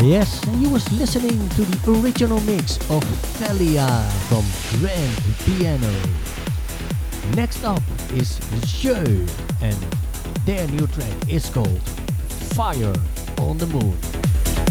Yes, and you was listening to the original mix of Thalia from Grand Piano. Next up is Jeu, and their new track is called Fire on the Moon.